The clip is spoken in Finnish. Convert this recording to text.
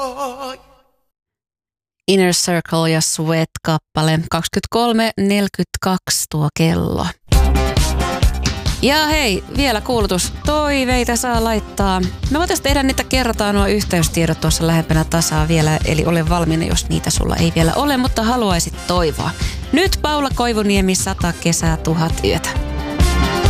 Inner Circle ja Sweat-kappale. 23.42 tuo kello. Ja hei, vielä kuulutus. Toiveita saa laittaa. Me voitaisiin tehdä niitä kerrotaan nuo yhteystiedot tuossa lähempänä tasaa vielä. Eli ole valmiina, jos niitä sulla ei vielä ole, mutta haluaisit toivoa. Nyt Paula Koivuniemi, 100 kesää, 1000 yötä.